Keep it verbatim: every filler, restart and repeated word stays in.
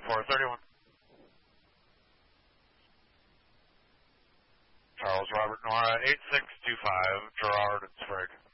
four thirty-one. Charles Robert Nora, eight six two five, Gerard and Sprague.